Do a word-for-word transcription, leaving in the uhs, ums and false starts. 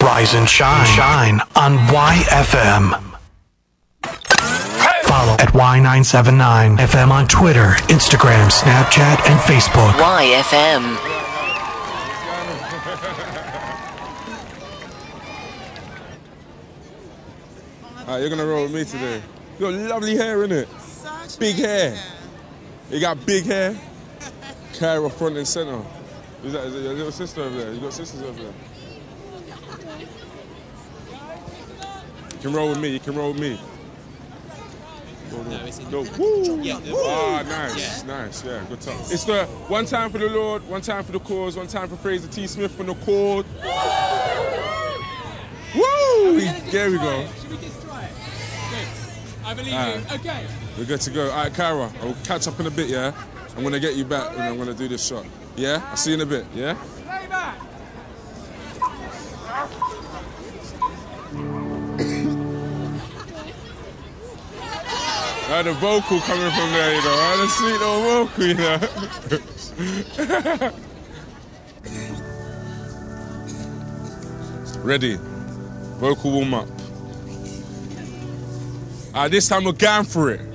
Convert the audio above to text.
Rise and shine, shine on Y F M. Follow at Y nine seven nine F M on Twitter, Instagram, Snapchat, and Facebook. Y F M. Alright, you're gonna roll with me today. You got lovely hair, innit? Such Big nice hair. You got big hair. Cara front and center. Is that, is that your little sister over there? You got sisters over there? You can roll with me. You can roll with me. Go, go. No, it's Go. Woo! Yeah, the- Ah, nice, Yeah. nice, yeah, good time. It's the one time for the Lord, one time for the cause, one time for Fraser T. Smith from the chord. Woo! There we go. Should we just try it? Good. I believe Alright. you. Okay. We're good to go. All right, Cara, I'll catch up in a bit, yeah? I'm gonna get you back and I'm gonna do this shot. Yeah? I'll see you in a bit, yeah? Stay back. Uh, the vocal coming from there, you know. Uh, the sweet little vocal, you know. Ready. Vocal warm up. Uh, this time we're going for it.